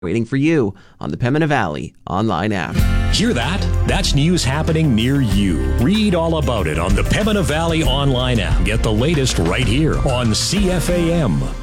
waiting for you on the Pembina Valley online app. Hear that? That's news happening near you. Read all about it on the Pembina Valley online app. Get the latest right here on CFAM.